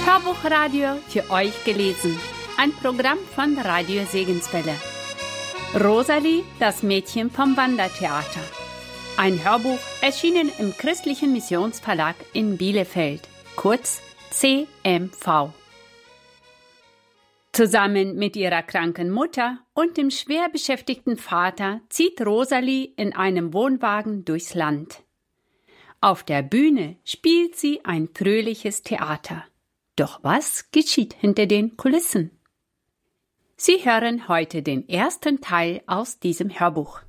Hörbuchradio für euch gelesen. Ein Programm von Radio Segenswelle. Rosalie, das Mädchen vom Wandertheater. Ein Hörbuch erschienen im Christlichen Missionsverlag in Bielefeld, kurz CMV. Zusammen mit ihrer kranken Mutter und dem schwer beschäftigten Vater zieht Rosalie in einem Wohnwagen durchs Land. Auf der Bühne spielt sie ein fröhliches Theater. Doch was geschieht hinter den Kulissen? Sie hören heute den ersten Teil aus diesem Hörbuch.